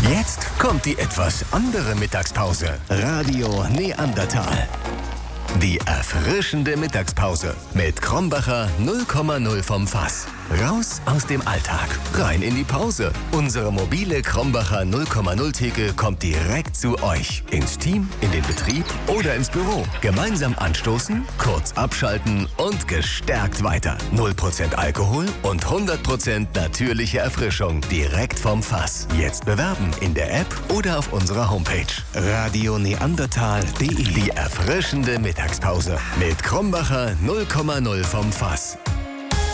Jetzt kommt die etwas andere Mittagspause. Radio Neandertal. Die erfrischende Mittagspause mit Krombacher 0,0 vom Fass. Raus aus dem Alltag, rein in die Pause. Unsere mobile Krombacher 0,0 Theke kommt direkt zu euch. Ins Team, in den Betrieb oder ins Büro. Gemeinsam anstoßen, kurz abschalten und gestärkt weiter. 0% Alkohol und 100% natürliche Erfrischung direkt vom Fass. Jetzt bewerben in der App oder auf unserer Homepage. radioneandertal.de. Die erfrischende Mittagspause mit Krombacher 0,0 vom Fass.